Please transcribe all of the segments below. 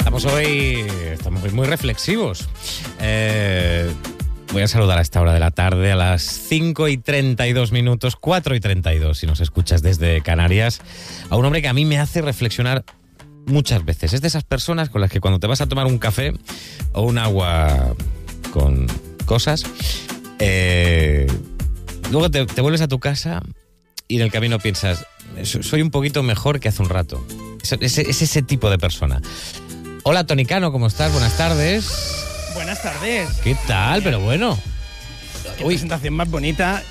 Estamos hoy muy reflexivos. Voy a saludar a esta hora de la tarde, a las 5:32 minutos, 4:32, si nos escuchas desde Canarias, a un hombre que a mí me hace reflexionar muchas veces. Es de esas personas con las que cuando te vas a tomar un café o un agua con cosas, luego te vuelves a tu casa y en el camino piensas, soy un poquito mejor que hace un rato. Es ese tipo de persona. Hola, Toni Cano, ¿cómo estás? Buenas tardes. Buenas tardes. ¿Qué tal? Pero bueno. Qué presentación más bonita.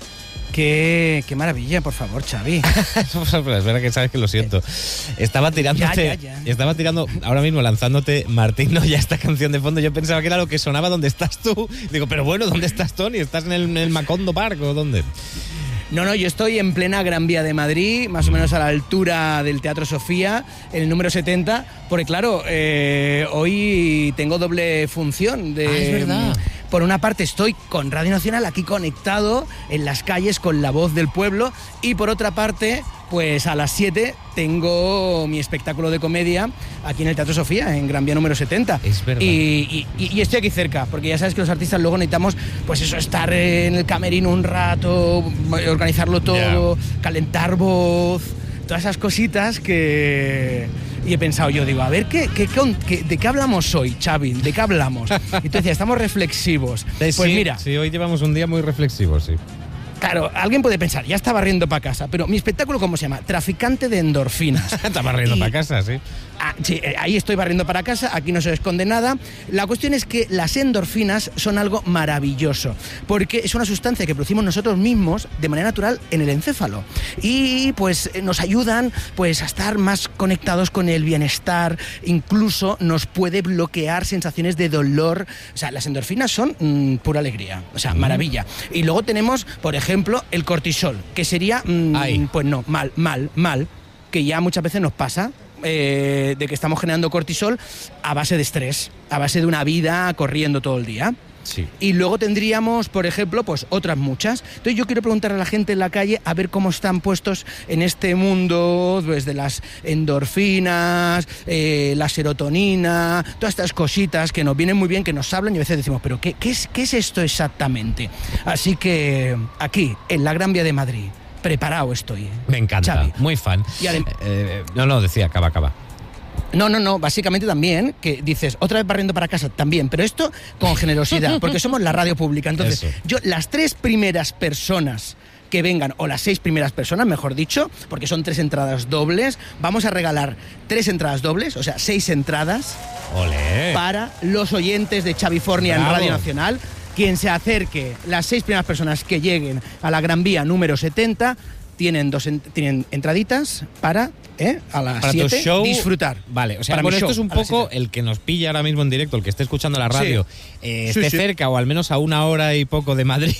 Qué maravilla, por favor, Xavi. Es verdad que sabes que lo siento. Estaba tirándote. Ya. Estaba tirando ahora mismo, lanzándote Martín, no, ya esta canción de fondo. Yo pensaba que era lo que sonaba donde estás tú. Digo, pero bueno, ¿dónde estás, Toni? ¿Estás en el Macondo Park o dónde? No, yo estoy en plena Gran Vía de Madrid, más o menos a la altura del Teatro Sofía, en el número 70, porque claro, hoy tengo doble función. Es verdad. Por una parte estoy con Radio Nacional aquí conectado en las calles con la voz del pueblo y por otra parte, pues a las 7 tengo mi espectáculo de comedia aquí en el Teatro Sofía, en Gran Vía número 70. Es verdad. Y estoy aquí cerca, porque ya sabes que los artistas luego necesitamos, pues eso, estar en el camerino un rato, organizarlo todo, calentar voz, todas esas cositas que... Y he pensado yo, digo, a ver, ¿de qué hablamos hoy, Xavi? ¿De qué hablamos? Y tú decías, estamos reflexivos. Pues sí, mira... Sí, hoy llevamos un día muy reflexivo, sí. Claro, alguien puede pensar, ya está barriendo para casa, pero mi espectáculo, ¿cómo se llama? Traficante de endorfinas. Está barriendo para casa, sí. Sí, ahí estoy barriendo para casa, aquí no se esconde nada. La cuestión es que las endorfinas son algo maravilloso, porque es una sustancia que producimos nosotros mismos de manera natural en el encéfalo. Y pues nos ayudan pues a estar más conectados con el bienestar, incluso nos puede bloquear sensaciones de dolor. O sea, las endorfinas son pura alegría, o sea, maravilla. Y luego tenemos, por ejemplo, el cortisol, que sería, pues no, mal, que ya muchas veces nos pasa. De que estamos generando cortisol a base de estrés, a base de una vida corriendo todo el día. Sí. Y luego tendríamos, por ejemplo, pues otras muchas. Entonces yo quiero preguntar a la gente en la calle a ver cómo están puestos en este mundo pues, de las endorfinas, la serotonina, todas estas cositas que nos vienen muy bien, que nos hablan y a veces decimos, pero ¿qué es esto exactamente? Así que aquí, en la Gran Vía de Madrid, preparado estoy. Me encanta, Xavi. muy fan. Decía, acaba. No, básicamente también, que dices, otra vez barriendo para casa, también, pero esto con generosidad, porque somos la radio pública. Entonces, yo, las 3 primeras personas que vengan, o las 6 primeras personas, mejor dicho, porque son 3 entradas dobles, vamos a regalar 3 entradas dobles, o sea, 6 entradas. ¡Olé! Para los oyentes de Xavifornia en Radio Nacional. Quien se acerque, las 6 primeras personas que lleguen a la Gran Vía número 70, tienen entraditas para a las 7 disfrutar. Vale, o sea, bueno, esto es un poco el que nos pilla ahora mismo en directo, el que esté escuchando la radio, esté cerca o al menos a 1 hora y poco de Madrid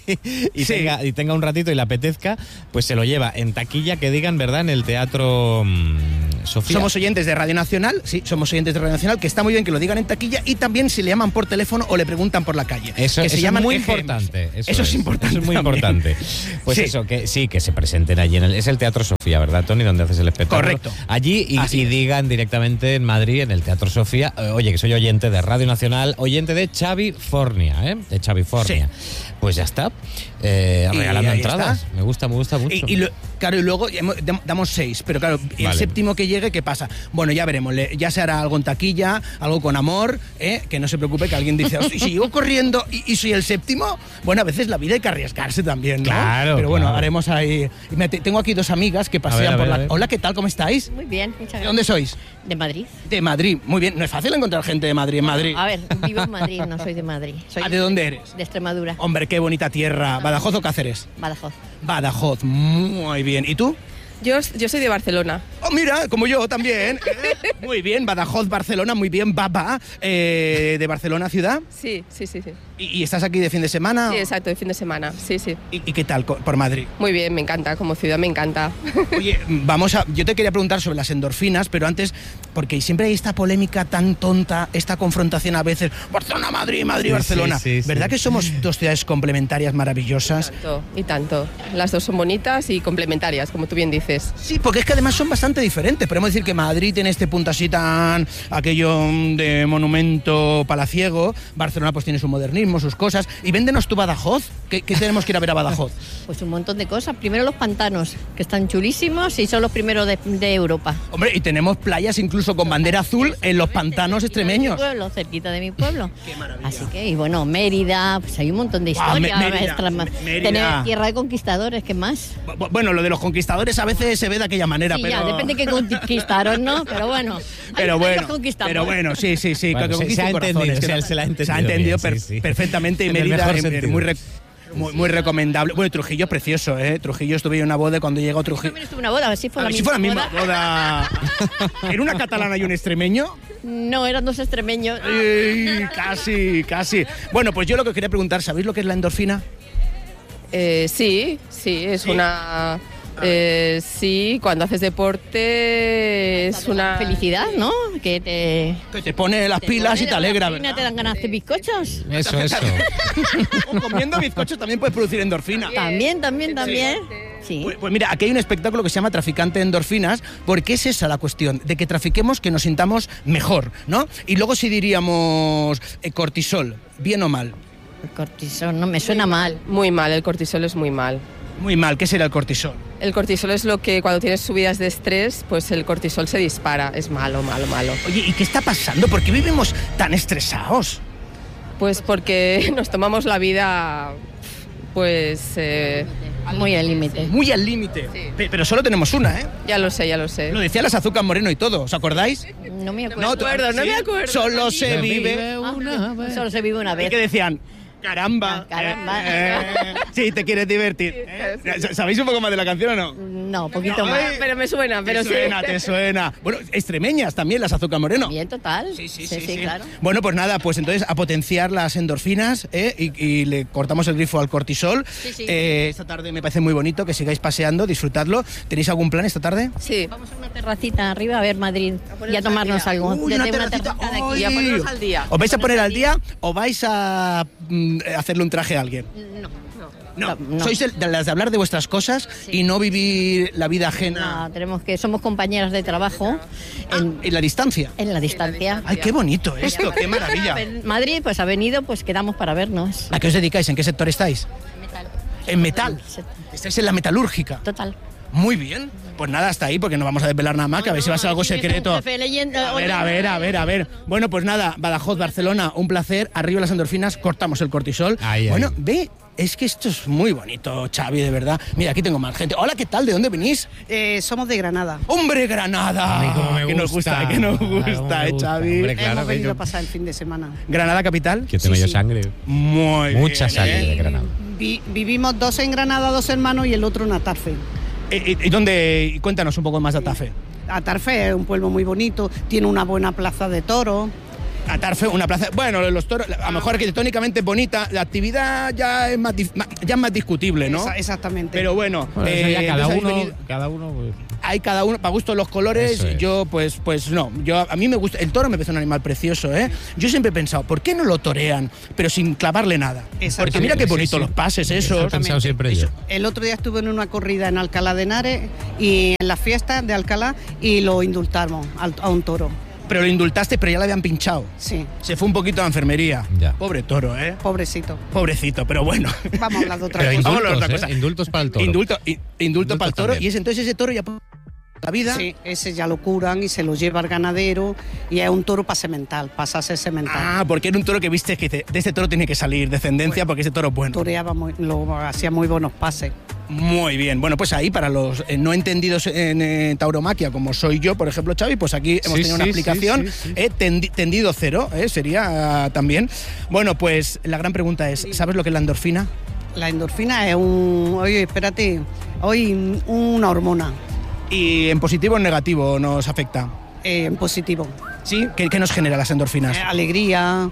y tenga un ratito y le apetezca, pues se lo lleva en taquilla, que digan, ¿verdad?, en el Teatro Sofía. Somos oyentes de Radio Nacional, que está muy bien que lo digan en taquilla y también si le llaman por teléfono o le preguntan por la calle. Eso es muy importante. Eso es importante. Eso es muy importante. Pues eso, que sí, que se presenten allí es el Teatro Sofía, ¿verdad, Toni? Donde haces el espectáculo. Correcto. Allí y digan directamente en Madrid, en el Teatro Sofía, oye, que soy oyente de Radio Nacional, oyente de Xavifornia, de Xavifornia. Sí. Pues ya está, regalando entradas. Está. Me gusta mucho. Y luego damos 6, pero claro, el séptimo que llegue, ¿qué pasa? Bueno, ya veremos, ya se hará algo en taquilla, algo con amor, que no se preocupe, que alguien dice, si llego corriendo y soy el séptimo, bueno, a veces la vida hay que arriesgarse también, ¿no? Claro. Pero bueno, haremos ahí. Tengo aquí 2 amigas que pasean por la... Hola, ¿qué tal? ¿Cómo estáis? Muy bien, muchas gracias. ¿De dónde sois? De Madrid. De Madrid, muy bien. No es fácil encontrar gente de Madrid en Madrid. A ver, vivo en Madrid, no soy de Madrid. ¿De dónde eres? De Extremadura. Hombre, qué bonita tierra. ¿Badajoz o Cáceres? Badajoz, muy bien. ¿Y tú? Yo soy de Barcelona. Oh, mira, como yo también. Muy bien, Badajoz, Barcelona, muy bien, Baba. ¿De Barcelona ciudad? Sí. ¿Y estás aquí de fin de semana? Sí, exacto, de fin de semana, sí. ¿Y qué tal por Madrid? Muy bien, me encanta, como ciudad me encanta. Oye, yo te quería preguntar sobre las endorfinas, pero antes, porque siempre hay esta polémica tan tonta, esta confrontación a veces, Barcelona, Madrid, Barcelona. Sí, ¿Verdad que somos 2 ciudades complementarias maravillosas? Y tanto. Las 2 son bonitas y complementarias, como tú bien dices. dices. Sí, porque es que además son bastante diferentes. Podemos decir que Madrid tiene este punto así tan aquello de monumento palaciego, Barcelona pues tiene su modernismo, sus cosas. Y véndenos tu Badajoz. ¿Qué tenemos que ir a ver a Badajoz? Pues un montón de cosas. Primero los pantanos, que están chulísimos y son los primeros de Europa. Hombre, y tenemos playas incluso con bandera azul en los pantanos extremeños. Cerquita de mi pueblo. Qué maravilla. Así que, y bueno, Mérida, pues hay un montón de historia. Mérida. Tener tierra de conquistadores, ¿qué más? Bueno, lo de los conquistadores a veces se ve de aquella manera, Sí, pero... ya, depende de qué conquistaron, ¿no? Pero bueno. Pero ahí los conquistamos. sí. Bueno, que se conquisten ha entendido, corazones, se la ha entendido Se ha entendido bien, sí. perfectamente y En el Mérida mejor es sentido. muy recomendable. Bueno, Trujillo es precioso, ¿eh? Trujillo estuve en una boda y cuando llegó Trujillo... También estuve en una boda, a ver si fue A la ver si misma fue la misma boda. ¿Era una catalana y un extremeño? No, eran dos extremeños. Casi. Bueno, pues yo lo que quería preguntar, ¿sabéis lo que es la endorfina? Sí, es una... sí, cuando haces deporte es una... Felicidad, ¿no? Que te pone las pilas y te alegra, ¿verdad? ¿verdad? ¿Te dan ganas de bizcochos? Eso. O comiendo bizcochos también puedes producir endorfina. También. Sí. Pues mira, aquí hay un espectáculo que se llama Traficante de Endorfinas, porque es esa la cuestión, de que trafiquemos que nos sintamos mejor, ¿no? Y luego si diríamos cortisol, ¿bien o mal? El cortisol, no me suena mal. Muy mal, el cortisol es muy mal. Muy mal, ¿qué será el cortisol? El cortisol es lo que cuando tienes subidas de estrés, pues el cortisol se dispara. Es malo. Oye, ¿y qué está pasando? ¿Por qué vivimos tan estresados? Pues porque nos tomamos la vida, pues... Muy al límite. Muy al límite. Sí. Pero solo tenemos una, ¿eh? ya lo sé. Lo decía las Azúcar Moreno y todo, ¿os acordáis? No me acuerdo. No me acuerdo. Solo se vive... Solo se vive una ¿Y vez. qué decían? Caramba. Sí, te quieres divertir. ¿Sabéis un poco más de la canción o no? No, poquito más. Pero me suena, pero sí. Te suena. Bueno, extremeñas también, las Azúcar Moreno. Bien, total. Sí, claro. Bueno, pues nada, pues entonces a potenciar las endorfinas y le cortamos el grifo al cortisol. Sí. Esta tarde me parece muy bonito que sigáis paseando, disfrutadlo. ¿Tenéis algún plan esta tarde? Sí. Vamos a una terracita arriba a ver Madrid y a tomarnos algo. Uy, Desde una terracita. terracita de aquí. Ay. Y a ponernos al día. ¿Os vais a poner al día o vais a hacerle un traje a alguien? No. Sois de las de hablar de vuestras cosas y no vivir la vida ajena. No, somos compañeras de trabajo En la distancia. en la distancia. Ay, qué bonito esto, qué maravilla. Madrid, pues ha venido, pues quedamos para vernos. ¿A qué os dedicáis? ¿En qué sector estáis? En metal. Sí, Estáis en la metalúrgica. total. Muy bien. Pues nada, hasta ahí, porque no vamos a desvelar nada más, que a ver si va a ser algo secreto. A ver. Bueno, pues nada, Badajoz, Barcelona, un placer. Arriba las endorfinas, cortamos el cortisol. Bueno, ve, es que esto es muy bonito, Xavi, de verdad. Mira, aquí tengo más gente. Hola, ¿qué tal? ¿De dónde venís? Somos de Granada. ¡Hombre, Granada! A mí como me que nos gusta, gusta. que nos Claro, gusta, como me gusta. Xavi. Hombre, claro, Hemos venido yo- a pasar el fin de semana. ¿Granada capital? Que tengo yo sí. sangre. Muy Mucha bien, sangre de Granada. Vivimos dos en Granada, dos hermanos y el otro en Atarfe. ¿Y dónde? Cuéntanos un poco más de Atafe. Atarfe es un pueblo muy bonito, tiene una buena plaza de toros. Atarfe, una plaza... Bueno, los toros, a lo mejor arquitectónicamente es bonita, la actividad ya es más discutible, ¿no? Exactamente. Pero bueno, Bueno, eso ya entonces cada uno pues, hay cada uno, para gusto los colores, Eso es. yo pues no, a mí me gusta, el toro me parece un animal precioso, ¿eh? Yo siempre he pensado, ¿por qué no lo torean, pero sin clavarle nada? Porque mira qué Sí, bonito sí. los pases Eso esos. he pensado siempre yo. El otro día estuve en una corrida en Alcalá de Henares y en la fiesta de Alcalá y lo indultamos a un toro. Pero lo indultaste, pero ya le habían pinchado. Sí, Se fue un poquito a la enfermería. Ya. Pobre toro, ¿eh? pobrecito. Pobrecito, pero bueno. Vamos a hablar de otra Pero cosa. Vamos a hablar de indultos, otra cosa. indultos para el toro. Indulto para el toro. también. Y entonces ese toro ya por la vida. Sí, ese ya lo curan y se lo lleva al ganadero y es un toro para semental, pasa a ser semental. Ah, porque era un toro que viste que dice, de este toro tiene que salir descendencia porque ese toro es bueno. Toreaba hacía muy buenos pases. Muy bien. Bueno, pues ahí para los no entendidos en tauromaquia, como soy yo, por ejemplo, Xavi, pues aquí hemos Sí, tenido una sí, explicación. sí. Tendido cero, sería también. Bueno, pues la gran pregunta es, ¿sabes lo que es la endorfina? La endorfina es una hormona ¿Y en positivo o en negativo nos afecta? en positivo. ¿Sí? ¿Qué nos genera las endorfinas? Alegría,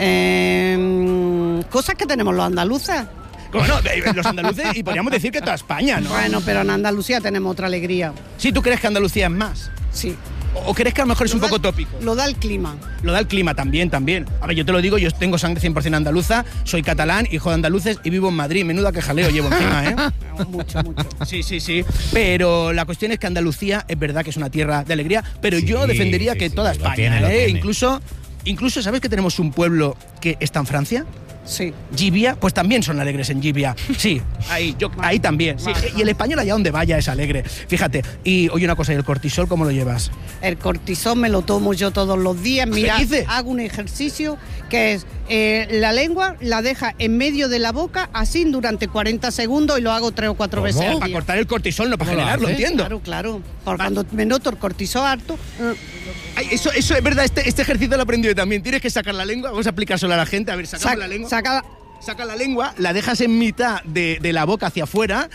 cosas que tenemos los andaluces. Bueno, los andaluces y podríamos decir que toda España, ¿no? Bueno, pero en Andalucía tenemos otra alegría. ¿Sí tú crees que Andalucía es más? Sí. ¿O crees que a lo mejor es un poco tópico? Lo da el clima. Lo da el clima también. A ver, yo te lo digo, yo tengo sangre 100% andaluza, soy catalán, hijo de andaluces y vivo en Madrid. Menuda que jaleo llevo encima, ¿eh? Mucho. Sí. Pero la cuestión es que Andalucía es verdad que es una tierra de alegría, pero yo defendería que toda España, lo tiene. Incluso, ¿sabes que tenemos un pueblo que está en Francia? Sí. Llivia, pues también son alegres en Llivia. Sí, ahí también. Sí. Y el español allá donde vaya es alegre. Fíjate. Y oye una cosa, ¿y el cortisol cómo lo llevas? El cortisol me lo tomo yo todos los días. Mira, ¿Qué dices? hago un ejercicio que es la lengua la deja en medio de la boca así durante 40 segundos y lo hago 3 o 4 veces al Para día. cortar el cortisol, no para ¿Cómo lo generarlo, haces? entiendo. Claro. Por cuando me noto el cortisol harto, Ay, eso es verdad, este ejercicio lo he aprendido yo también. Tienes que sacar la lengua, vamos a aplicárselo a la gente. A ver, sacamos la lengua. Saca la lengua, la dejas en mitad de la boca hacia afuera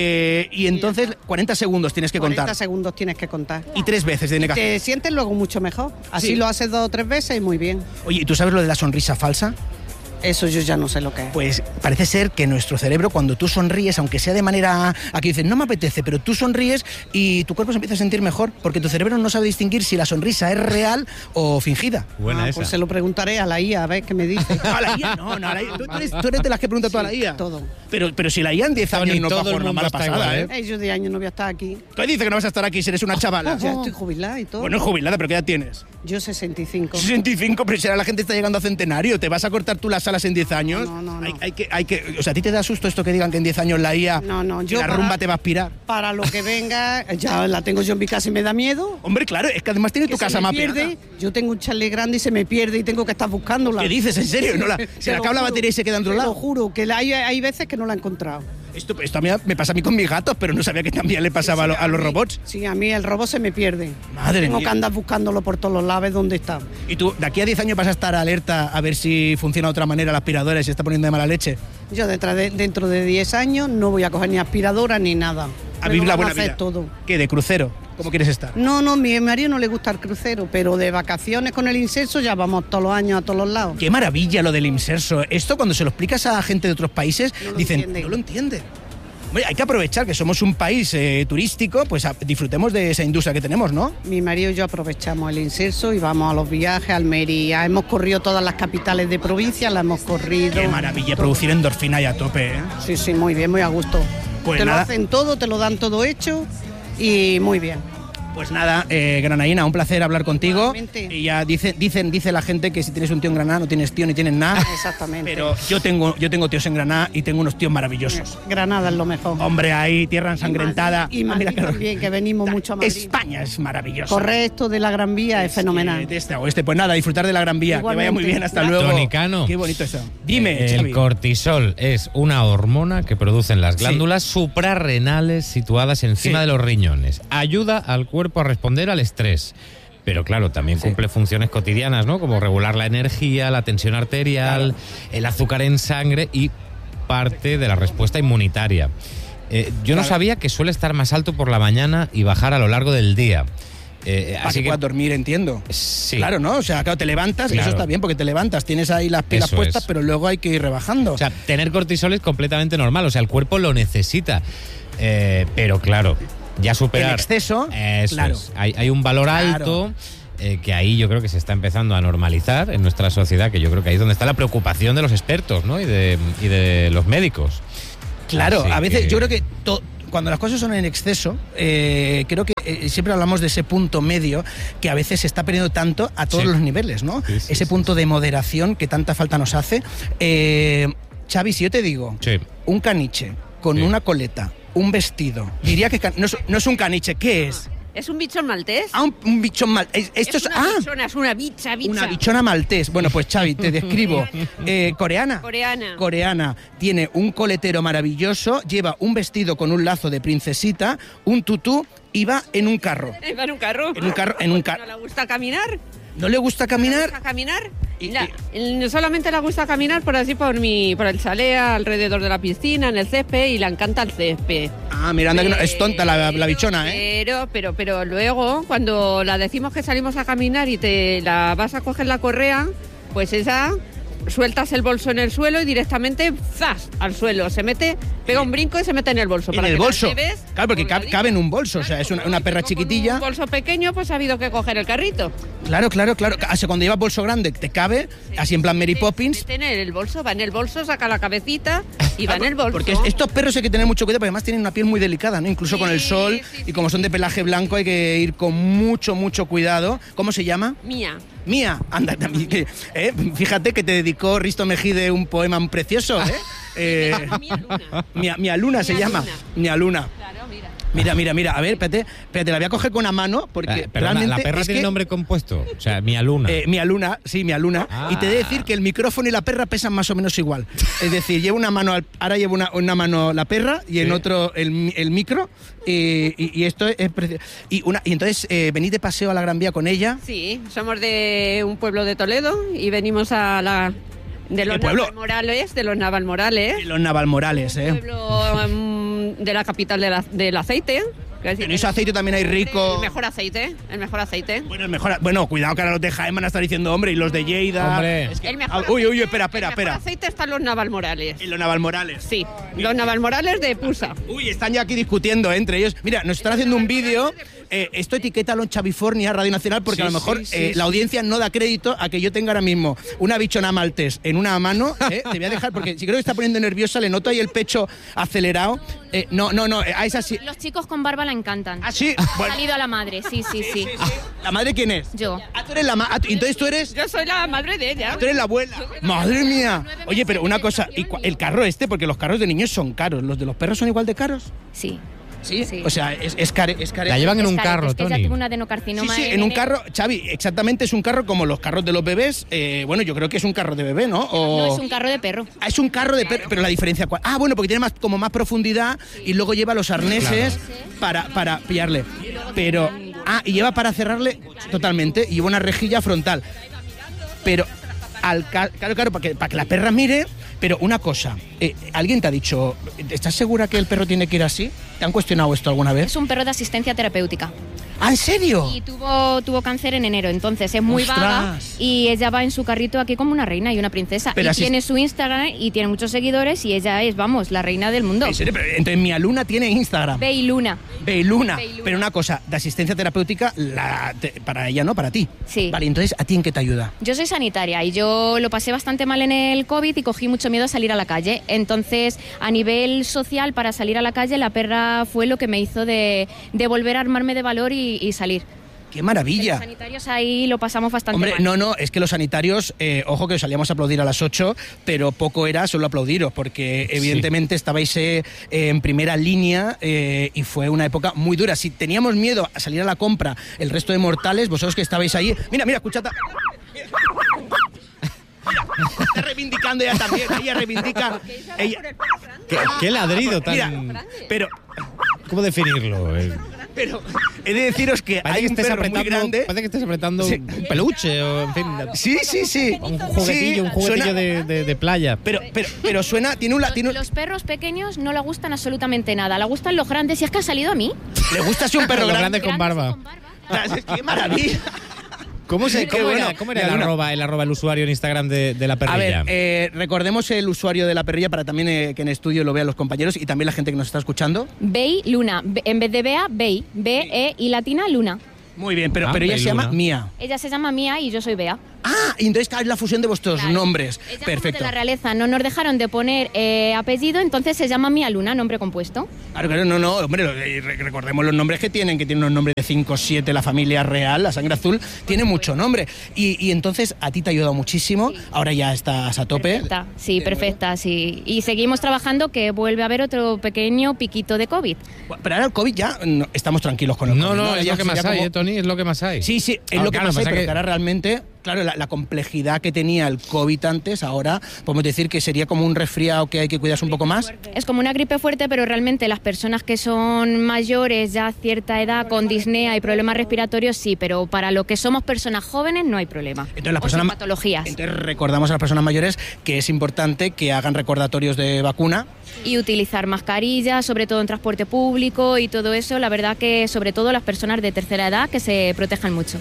y entonces 40 segundos tienes que 40 contar. segundos tienes que contar. Y 3 veces tiene que hacer. Te sientes luego mucho mejor. Así Sí. lo haces 2 o 3 veces y muy bien. Oye, ¿y tú sabes lo de la sonrisa falsa? Eso yo ya no sé lo que es. Pues parece ser que nuestro cerebro, cuando tú sonríes, aunque sea de manera... Aquí dices, no me apetece, pero tú sonríes y tu cuerpo se empieza a sentir mejor, porque tu cerebro no sabe distinguir si la sonrisa es real o fingida. Buena esa. Pues se lo preguntaré a la IA a ver qué me dice. A la IA, no, a la IA. Tú eres de las que pregunta toda la IA. Todo. Pero si la IA en 10 años Tony, no va todo el por una mundo mala está pasada, igual, ¿eh? Yo de años no voy a estar aquí. Tú dices que no vas a estar aquí si eres una chavala. Ya estoy jubilada y todo. Bueno, jubilada, pero ¿qué edad tienes? Yo 65. 65, pero si ahora la gente está llegando a centenario, ¿te vas a cortar tú las alas en 10 años? No. Hay que, o sea, ¿a ti te da susto esto que digan que en 10 años la IA No, que yo la rumba te va a aspirar? Para lo que venga, ya la tengo yo en mi casa y me da miedo. Hombre, claro, es que además tiene tu Que se casa me mapeada. pierde. Yo tengo un chalet grande y se me pierde y tengo que estar buscándola. ¿Qué dices? ¿En serio? ¿No Te se le lo acaba la juro, batería y se queda en otro te lado? Lo juro, que hay veces que no la he encontrado. Esto a mí me pasa a mí con mis gatos, pero no sabía que también le pasaba a los robots. Sí, a mí el robot se me pierde. Madre Tengo mía. que andar buscándolo por todos los lados, ¿dónde está? ¿Y tú de aquí a 10 años vas a estar alerta a ver si funciona de otra manera la aspiradora y se está poniendo de mala leche? Yo dentro de 10 años no voy a coger ni aspiradora ni nada. A Me vivir lo la van a buena hacer vida. todo. ¿Qué, de crucero? ¿Cómo quieres estar? No, mi marido no le gusta el crucero, pero de vacaciones con el incenso ya vamos todos los años a todos los lados. Qué maravilla lo del inserso. Esto cuando se lo explicas a gente de otros países, No lo dicen, entienden. no lo entienden. Hombre, hay que aprovechar que somos un país turístico, pues disfrutemos de esa industria que tenemos, ¿no? Mi marido y yo aprovechamos el incenso y vamos a los viajes, a Almería. Hemos corrido todas las capitales de provincia, las hemos corrido. Qué maravilla, producir endorfina y a tope, ¿eh? Sí, muy bien, muy a gusto. Pues te nada. lo hacen todo, te lo dan todo hecho y muy bien. Pues nada, Granaína, un placer hablar contigo. Igualmente. Y ya dice la gente que si tienes un tío en Granada no tienes tío ni tienes nada. Exactamente. Pero yo tengo tíos en Granada y tengo unos tíos maravillosos. Granada es lo mejor. Hombre, ahí, tierra ensangrentada. Y Madrid también, que venimos mucho a Madrid. España es maravillosa. Correcto de la Gran Vía es fenomenal. De este a oeste. Pues nada, disfrutar de la Gran Vía. Igualmente. Que vaya muy bien, hasta luego. Tony Cano. Qué bonito eso. Dime, El Xavi. cortisol es una hormona que producen las glándulas suprarrenales situadas encima Sí. de los riñones. Ayuda al cuerpo a responder al estrés. Pero claro, también cumple funciones cotidianas, ¿no? Como regular la energía, la tensión arterial, el azúcar en sangre y parte de la respuesta inmunitaria. Yo no sabía que suele estar más alto por la mañana y bajar a lo largo del día. Para que puedas dormir, entiendo. Sí. Claro, ¿no? O sea, claro, te levantas, Claro. eso está bien porque te levantas, tienes ahí las pilas Eso puestas, es. pero luego hay que ir rebajando. O sea, tener cortisol es completamente normal, o sea, el cuerpo lo necesita. Pero claro, ya superar... El exceso, Eso claro. es. Hay un valor Claro. alto que ahí yo creo que se está empezando a normalizar en nuestra sociedad, que yo creo que ahí es donde está la preocupación de los expertos, ¿no? Y de los médicos. Claro, Así a veces que- yo creo que cuando las cosas son en exceso, creo que siempre hablamos de ese punto medio que a veces se está perdiendo tanto a todos Sí. los niveles, ¿no? Sí, sí, ese sí, punto de moderación que tanta falta nos hace. Xavi, si yo te digo, Sí. un caniche con Sí. una coleta, un vestido, diría que no es un caniche, ¿qué es? Es un bichón maltés. Ah, un bichón mal. Esto es, una bichona, es una bicha. una bichona maltés. Bueno, pues Xavi, te describo. Coreana. Coreana. Tiene un coletero maravilloso, lleva un vestido con un lazo de princesita, un tutú y va en un carro. Va en un carro. En un carro. ¿No le gusta caminar? ¿No le gusta ¿Le caminar? gusta caminar? Y- Solamente le gusta caminar por el chalet, alrededor de la piscina, en el césped, y le encanta el césped. Ah, mira, anda que no, es tonta la bichona, ¿eh? Pero luego, cuando la decimos que salimos a caminar y te la vas a coger la correa, pues esa sueltas el bolso en el suelo y directamente ¡zas! Al suelo. Se mete Pega un brinco y se mete en el bolso. En para el que bolso. las lleves Claro, porque colgadito. cabe en un bolso, o sea, es una perra Como chiquitilla. con un bolso pequeño, pues ha habido que coger el carrito. Claro. Así cuando llevas bolso grande te cabe, así en plan Mary Poppins. Mete en el bolso, va en el bolso, saca la cabecita y va en el bolso. Porque estos perros hay que tener mucho cuidado, porque además tienen una piel muy delicada, ¿no? Incluso con el sol, y como son de pelaje blanco hay que ir con mucho cuidado. ¿Cómo se llama? Mía, anda, también, fíjate que te dedicó Risto Mejide un poema precioso, Mía Luna. Mía Luna se llama. Luna. Mía Luna. Claro, Mira, a ver, espérate, la voy a coger con una mano, porque Pero realmente la perra es tiene que, nombre compuesto. O sea, Mía Luna. Mía Luna, Ah. y te he de decir que el micrófono y la perra pesan más o menos igual. Es decir, llevo una mano, ahora llevo una mano la perra y en otro el micro, y esto es precioso. Y entonces venís de paseo a la Gran Vía con ella. Sí, somos de un pueblo de Toledo y venimos de los pueblo? Navalmorales, de los Navalmorales. Los Navalmorales, Pueblo de la capital del aceite. En ese aceite también hay rico. El mejor aceite. Bueno, cuidado que ahora los de Jaén van a estar diciendo, hombre, y los de Lleida. Hombre. Es que- El mejor uy, espera. El mejor aceite están los Navalmorales. Y los Navalmorales. Sí, los Navalmorales de Pusa. Uy, están ya aquí discutiendo entre ellos. Mira, nos están haciendo un vídeo. Esto etiquétalo en Chavifornia, Radio Nacional, porque a lo mejor la audiencia no da crédito a que yo tenga ahora mismo una bichona maltés en una mano. Te voy a dejar, porque si creo que está poniendo nerviosa, le noto ahí el pecho acelerado. No, a esa sí. Los chicos con barba la encantan. ¿Ah, sí? Ha Bueno, salido a la madre, sí. ¿la madre quién es? Yo. Tú eres la madre. Entonces tú eres... Yo soy la madre de ella. Tú eres la abuela. Madre mía. Oye, pero una cosa, el carro porque los carros de niños son caros. ¿Los de los perros son igual de caros? Sí. ¿Sí? Sí. O sea, es care. La llevan en un Es que carro, es que ella Tony. tuvo un adenocarcinoma. Sí, en un carro, Xavi, exactamente, es un carro como los carros de los bebés. Bueno, yo creo que es un carro de bebé, ¿no? No, es un carro de perro. Ah, es un carro de perro, pero la diferencia ¿cuál? Ah, bueno, porque tiene como más profundidad y luego lleva los arneses para pillarle. Pero, y lleva para cerrarle totalmente y lleva una rejilla frontal. Pero, claro, para que la perra mire, pero una cosa, ¿alguien te ha dicho, ¿estás segura que el perro tiene que ir así? ¿Te han cuestionado esto alguna vez? Es un perro de asistencia terapéutica. ¿Ah, en serio? Y tuvo cáncer en enero, entonces es muy ¡Ostras! vaga y ella va en su carrito aquí como una reina y una princesa. Pero y así- tiene su Instagram y tiene muchos seguidores y ella es, vamos, la reina del mundo. ¿En serio? Pero, entonces mi alumna tiene Instagram. Bey Luna. Beiluna. Beiluna. Pero una cosa, de asistencia terapéutica, para ella no, para ti. Sí. Vale, entonces, ¿a ti en qué te ayuda? Yo soy sanitaria y yo lo pasé bastante mal en el COVID y cogí mucho miedo a salir a la calle. Entonces, a nivel social, para salir a la calle, la perra fue lo que me hizo de volver a armarme de valor y salir. ¡Qué maravilla! Los sanitarios ahí lo pasamos bastante Hombre, mal. no, es que los sanitarios, ojo que os salíamos a aplaudir a las 8, pero poco era solo aplaudiros, porque evidentemente estabais en primera línea y fue una época muy dura. Si teníamos miedo a salir a la compra el resto de mortales, vosotros que estabais ahí... Mira, escuchad... Está reivindicando ella también, ella reivindica... ¿Qué ladrido tan...? Mira, pero ¿Cómo definirlo? he de deciros que hay un perro muy grande... Parece que estés apretando Sí. un peluche o, en fin... Sí. Un juguetillo, Sí, suena- de playa. Pero suena... Tiene un... Los perros pequeños no le gustan absolutamente nada. Le gustan los grandes. Y es que ha salido a mí. Le gusta así un perro Los grande. grandes con barba. ¡Qué maravilla! ¿Cómo era el arroba el usuario en Instagram de la A perrilla? ver, recordemos el usuario de la perrilla para también que en estudio lo vean los compañeros y también la gente que nos está escuchando. Bey Luna. En vez de Bea, Bey. B-E y latina Luna. Muy bien, pero ella Bey se llama Luna. Mía. Ella se llama Mía y yo soy Bea. Ah, y entonces es la fusión de vuestros Claro. nombres. Ella como Perfecto. de la realeza no nos dejaron de poner apellido, entonces se llama Mía Luna, nombre compuesto. Claro, no, hombre, recordemos los nombres que tienen unos nombres de 5, 7, la familia real, la sangre azul, tiene mucho nombre. Y entonces a ti te ha ayudado muchísimo, ahora ya estás a tope. Perfecta, sí. Y seguimos trabajando que vuelve a haber otro pequeño piquito de COVID. Pero ahora el COVID ya estamos tranquilos con el COVID. No, Ahora es ya lo que más sería hay, como- Tony, es lo que más hay. Sí, es lo que claro, pasa, pasa pero que- que ahora realmente, claro, la complejidad que tenía el COVID antes, ahora podemos decir que sería como un resfriado que hay que cuidarse un poco más. Es como una gripe fuerte, pero realmente las personas que son mayores, ya a cierta edad, con disnea y problemas respiratorios, sí, pero para lo que somos personas jóvenes no hay problema. Entonces, las O personas sin patologías. Entonces recordamos a las personas mayores que es importante que hagan recordatorios de vacuna. Y utilizar mascarillas, sobre todo en transporte público y todo eso, la verdad que sobre todo las personas de tercera edad que se protejan mucho.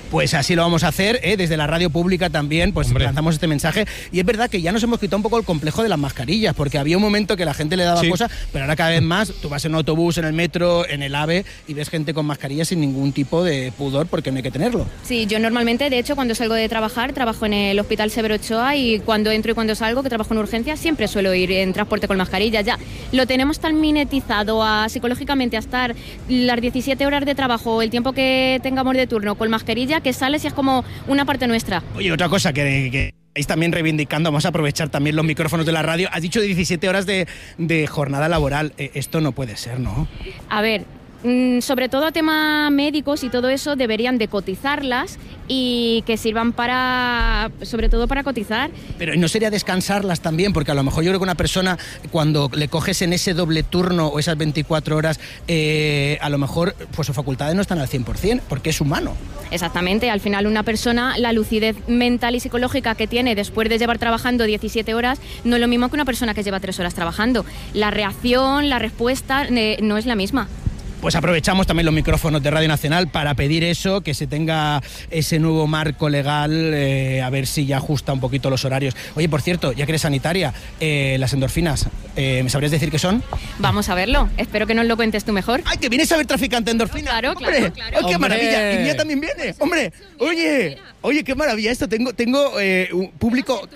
Pues así lo vamos a hacer, desde la radio pública también, pues lanzamos este mensaje. Y es verdad que ya nos hemos quitado un poco el complejo de las mascarillas, porque había un momento que la gente le daba cosas, pero ahora cada vez más, tú vas en un autobús, en el metro, en el AVE, y ves gente con mascarillas sin ningún tipo de pudor, porque no hay que tenerlo. Sí, yo normalmente, de hecho, cuando salgo de trabajar, trabajo en el Hospital Severo Ochoa, y cuando entro y cuando salgo, que trabajo en urgencias, siempre suelo ir en transporte con mascarilla. Ya lo tenemos tan minetizado psicológicamente a estar las 17 horas de trabajo, el tiempo que tengamos de turno con mascarilla, que sales y es como una parte nuestra. Oye, otra cosa que estáis también reivindicando, vamos a aprovechar también los micrófonos de la radio. Has dicho 17 horas de jornada laboral. Esto no puede ser, ¿no? A ver, sobre todo a tema médicos y todo eso, deberían de cotizarlas y que sirvan sobre todo para cotizar. Pero ¿no sería descansarlas también? Porque a lo mejor yo creo que una persona, cuando le coges en ese doble turno o esas 24 horas, a lo mejor pues sus facultades no están al 100%, porque es humano. Exactamente, al final una persona, la lucidez mental y psicológica que tiene después de llevar trabajando 17 horas, no es lo mismo que una persona que lleva 3 horas trabajando. La reacción, la respuesta no es la misma. Pues aprovechamos también los micrófonos de Radio Nacional para pedir eso, que se tenga ese nuevo marco legal, a ver si ya ajusta un poquito los horarios. Oye, por cierto, ya que eres sanitaria, las endorfinas, ¿me sabrías decir qué son? Vamos a verlo, espero que nos lo cuentes tú mejor. ¡Ay, que vienes a ver Traficante de Endorfinas! Claro, ¡Hombre! claro. ¡Oh, qué maravilla! Y mía también viene, ¡hombre! Oye, qué maravilla esto, tengo un público...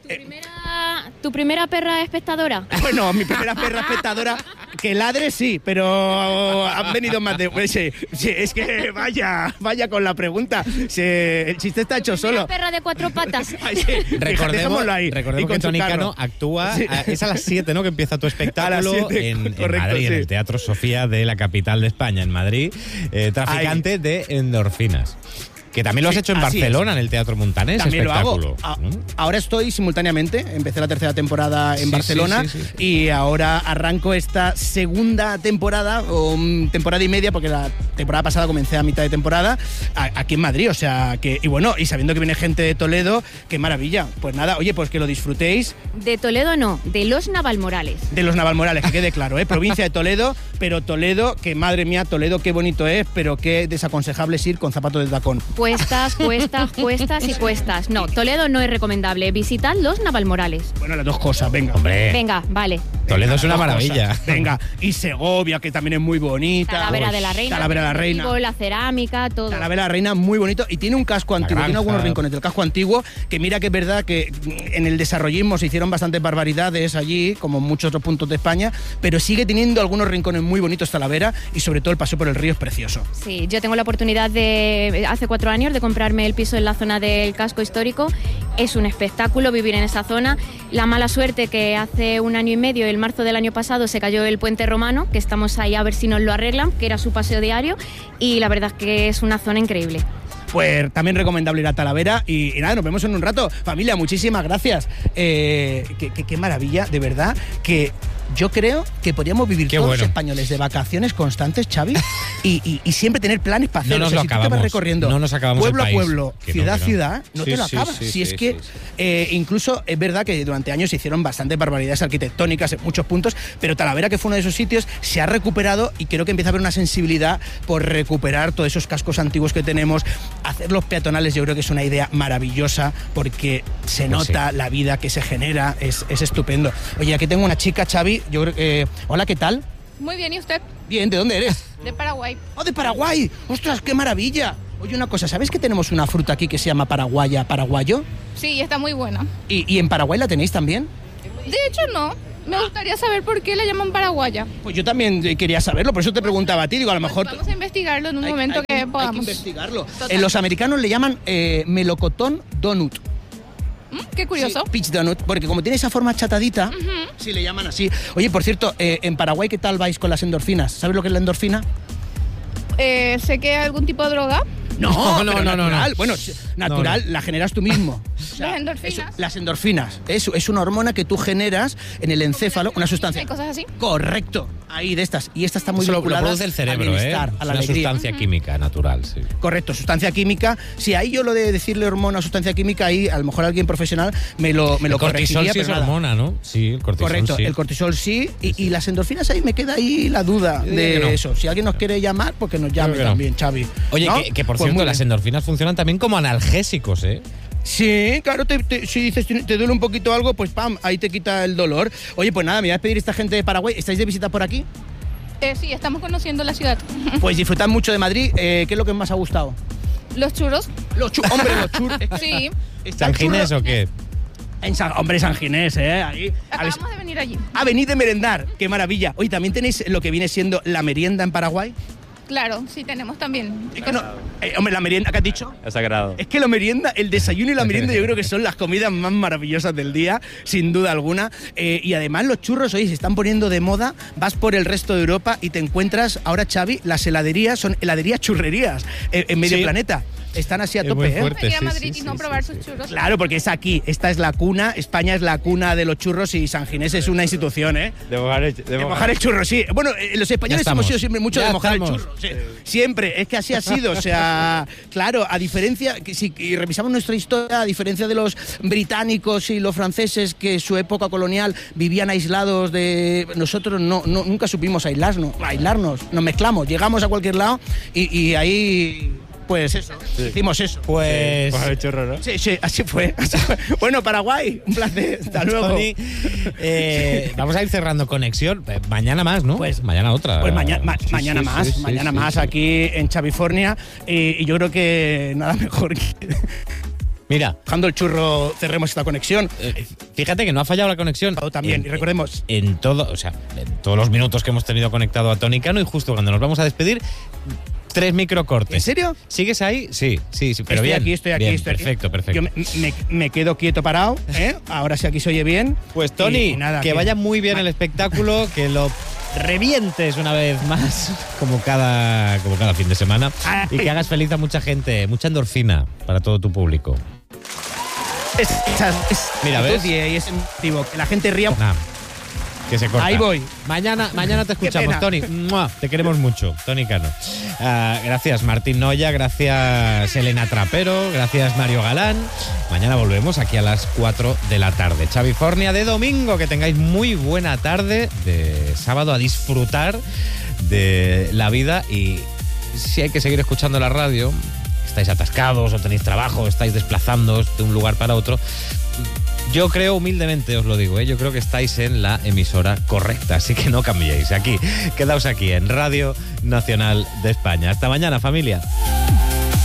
¿Tu primera perra espectadora? Bueno, mi primera perra espectadora, que ladre sí, pero han venido más de... Sí, es que vaya con la pregunta. El chiste está hecho solo. Una perra de 4 patas. Ay, sí, Recordemos con que Toni su Cano carro. actúa, es a las 7, ¿no?, que empieza tu espectáculo 7, en correcto, Madrid, sí. en el Teatro Sofía de la capital de España, en Madrid, Traficante de Endorfinas. Que también lo has hecho en Barcelona, en el Teatro Montanés, también espectáculo. Lo hago. Ahora estoy simultáneamente, empecé la 3ª temporada en Barcelona sí. y ahora arranco esta 2ª temporada, o temporada y media, porque la temporada pasada comencé a mitad de temporada, aquí en Madrid, o sea, que y sabiendo que viene gente de Toledo, qué maravilla. Pues nada, oye, pues que lo disfrutéis. De Toledo no, de los Navalmorales. De los Navalmorales, que quede claro, provincia de Toledo, pero Toledo, que madre mía, Toledo qué bonito es, pero qué desaconsejable es ir con zapatos de tacón. Cuestas y cuestas. No, Toledo no es recomendable. Visitad los Navalmorales. Bueno, las dos cosas, venga. Hombre, Venga, vale. Toledo es una maravilla. Cosas. Venga, y Segovia, que también es muy bonita. Talavera de la Reina. Talavera de la Reina. La cerámica, todo. Talavera de la Reina, muy bonito. Y tiene un casco antiguo, tiene algunos rincones del casco antiguo, que mira que es verdad que en el desarrollismo se hicieron bastantes barbaridades allí, como en muchos otros puntos de España, pero sigue teniendo algunos rincones muy bonitos Talavera, y sobre todo el paseo por el río es precioso. Sí, yo tengo la oportunidad hace 4 años, de comprarme el piso en la zona del casco histórico. Es un espectáculo vivir en esa zona. La mala suerte que hace 1 año y medio, en marzo del año pasado, se cayó el puente romano, que estamos ahí a ver si nos lo arreglan, que era su paseo diario, y la verdad es que es una zona increíble. Pues también recomendable ir a Talavera y nada, nos vemos en un rato. Familia, muchísimas gracias. Qué maravilla, de verdad, que yo creo que podríamos vivir todos los españoles de vacaciones constantes, Xavi, y siempre tener planes para hacer. No nos lo acabamos. Si tú te vas recorriendo no nos acabamos pueblo el país. a pueblo, ciudad a ciudad, no Sí, te lo sí, acabas. sí, Si es sí, que incluso es verdad que durante años se hicieron bastantes barbaridades arquitectónicas en muchos puntos, pero Talavera, que fue uno de esos sitios, se ha recuperado y creo que empieza a haber una sensibilidad por recuperar todos esos cascos antiguos que tenemos. Hacer los peatonales yo creo que es una idea maravillosa porque se nota la vida que se genera, es estupendo. Oye, aquí tengo una chica, Xavi, yo creo que... Hola, ¿qué tal? Muy bien, ¿y usted? Bien, ¿de dónde eres? De Paraguay. ¡Oh, de Paraguay! ¡Ostras, qué maravilla! Oye, una cosa, ¿sabes que tenemos una fruta aquí que se llama paraguayo? Sí, está muy buena. ¿Y en Paraguay la tenéis también? De hecho, no. Me gustaría saber por qué la llaman paraguaya. Pues yo también quería saberlo, por eso te preguntaba a ti, digo, a lo mejor... Vamos a investigarlo en un momento que podamos. Hay que investigarlo. Total. Los americanos le llaman melocotón donut. Qué curioso. Sí, peach donut, porque como tiene esa forma achatadita, sí le llaman así. Oye, por cierto, en Paraguay, ¿qué tal vais con las endorfinas? ¿Sabes lo que es la endorfina? Sé que hay algún tipo de droga. No. No. Bueno, natural, la generas tú mismo. O sea, Las endorfinas. las endorfinas. Eso es una hormona que tú generas en el encéfalo, una sustancia. Y cosas así. Correcto. Ahí de estas. Y esta está muy Eso lo vinculada produce el cerebro, al bienestar, ¿eh? a Es la una alegría. sustancia química natural, sí. Correcto, sustancia química. Si ahí yo lo de decirle hormona o sustancia química, ahí a lo mejor alguien profesional me lo El cortisol corregiría, sí es pero nada. hormona, ¿no? Sí, el cortisol Correcto, sí. el cortisol sí, y las endorfinas ahí me queda ahí la duda Yo diría de que no. eso. Si alguien nos quiere llamar, pues que nos llame que no. también, Xavi. Oye, ¿no? que por Pues cierto, muy las bien. endorfinas funcionan también como analgésicos, ¿eh? Sí, claro, si dices te duele un poquito algo, pues pam, ahí te quita el dolor. Oye, pues nada, me voy a despedir esta gente de Paraguay. ¿Estáis de visita por aquí? Sí, estamos conociendo la ciudad. Pues disfrutad mucho de Madrid. ¿Qué es lo que más ha gustado? Los churros. Hombre, los churros. Sí. ¿Está el ¿San Ginés churro? o qué? Hombre, San Ginés, ahí. Acabamos de venir allí. Venid de merendar, qué maravilla. Oye, ¿también tenéis lo que viene siendo la merienda en Paraguay? Claro, sí tenemos también. Es que no- hombre, la merienda, ¿qué has dicho? Es sagrado. Es que la merienda, el desayuno y la merienda yo creo que son las comidas más maravillosas del día, sin duda alguna. Y además los churros, oye, se están poniendo de moda, vas por el resto de Europa y te encuentras, ahora Xavi, las heladerías son heladerías churrerías en medio Sí. planeta. Están así a Es tope, muy ¿eh? fuerte. Venir a Sí, Madrid sí, y no sí, probar sí, sus churros. Claro, porque es aquí, esta es la cuna, España es la cuna de los churros y San Ginés es una institución, ¿eh? De mojar el, De mojar el churro, sí. Bueno, los españoles Ya estamos. hemos sido siempre mucho Ya de mojar estamos. el churro. Sí. Siempre, es que así ha sido. O sea, claro, a diferencia, que si revisamos nuestra historia, a diferencia de los británicos y los franceses que en su época colonial vivían aislados de... Nosotros nunca supimos aislarnos, nos mezclamos, llegamos a cualquier lado y ahí... Pues eso, hicimos eso. Pues... mojar el churro, ¿no? Sí, sí, así fue. Bueno, Paraguay, un placer. Hasta luego. Tony, vamos a ir cerrando conexión. Mañana más, ¿no? Pues- mañana otra. Pues mañana Sí, mañana sí, más, sí, sí, mañana sí, más sí. aquí en Chavifornia y yo creo que nada mejor que Mira, dejando el churro cerremos esta conexión. fíjate que no ha fallado la conexión. También, y recordemos. En todos los minutos que hemos tenido conectado a Tony Cano y justo cuando nos vamos a despedir, 3 microcortes. ¿En serio? ¿Sigues ahí? Sí, pero estoy bien. aquí, estoy aquí, bien, estoy aquí. perfecto. Yo me quedo quieto parado, ¿eh? Ahora sí aquí se oye bien. Pues Tony, Y nada, que vaya muy bien el espectáculo, que lo revientes una vez más, como cada fin de semana, Ay. y que hagas feliz a mucha gente, mucha endorfina para todo tu público. Mira, ¿ves? Y es motivo, que la gente ría. Nah, que se corta. Ahí voy. Mañana te escuchamos, pena. Tony. ¡Mua! Te queremos mucho, Tony Cano. Gracias, Martín Noya. Gracias, Elena Trapero. Gracias, Mario Galán. Mañana volvemos aquí a las 4 de la tarde. Chavifornia de domingo. Que tengáis muy buena tarde de sábado a disfrutar de la vida. Y si hay que seguir escuchando la radio, estáis atascados o tenéis trabajo, estáis desplazándoos de un lugar para otro, yo creo, humildemente os lo digo, yo creo que estáis en la emisora correcta, así que no cambiéis. Quedaos aquí en Radio Nacional de España. Hasta mañana, familia.